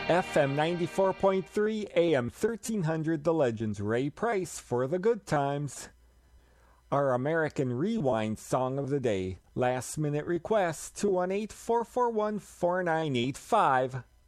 FM 94.3, AM 1300, The Legends, Ray Price for the good times. Our American Rewind Song of the Day. Last minute request 218-441-4985.